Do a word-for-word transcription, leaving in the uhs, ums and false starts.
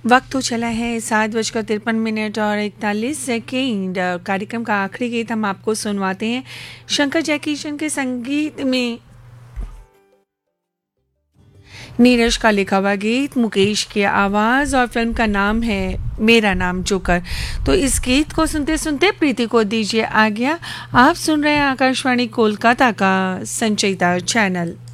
वक्त तो चला है सात बजकर तिरपन मिनट और इकतालीस सेकेंड। कार्यक्रम का आखिरी गीत हम आपको सुनवाते हैं शंकर जयकिशन के संगीत में नीरज का लिखा हुआ गीत, मुकेश की आवाज़ और फिल्म का नाम है मेरा नाम जोकर। तो इस गीत को सुनते सुनते प्रीति को दीजिए आज्ञा। आप सुन रहे हैं आकाशवाणी कोलकाता का संचयिता चैनल।